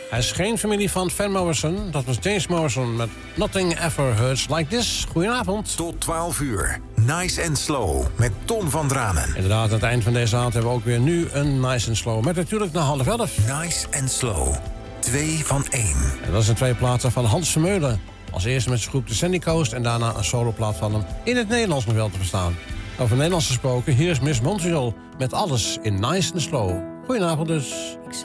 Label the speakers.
Speaker 1: Hij is geen familie van Van Morrison. Dat was James Morrison met Nothing Ever Hurts Like This. Goedenavond.
Speaker 2: Tot 12 uur. Nice and Slow met Tom van Dranen.
Speaker 1: Inderdaad, aan het eind van deze avond hebben we ook weer nu een Nice and Slow. Met natuurlijk na 10:30.
Speaker 2: Nice and Slow. 2 van 1.
Speaker 1: En dat zijn 2 platen van Hans Vermeulen. Als eerste met zijn groep de Sandy Coast en daarna een soloplaat van hem in het Nederlands nog wel te verstaan. Over Nederlands gesproken, hier is Miss Montreal met alles in Nice and Slow. Goedenavond dus.